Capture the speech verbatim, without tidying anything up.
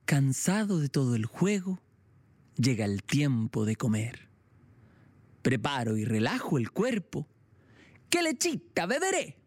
Cansado de todo el juego, llega el tiempo de comer. Preparo y relajo el cuerpo. ¡Qué lechita beberé!